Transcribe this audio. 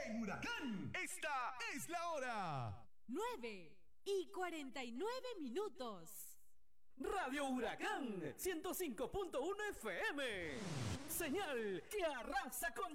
en Huracán. Esta es la hora. 9:49. Radio Huracán 105.1 FM. Señal que arrasa con